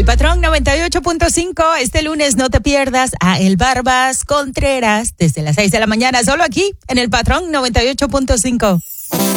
Patrón 98.5, este lunes no te pierdas a El Barbas Contreras desde las 6 de la mañana, solo aquí en El Patrón 98.5.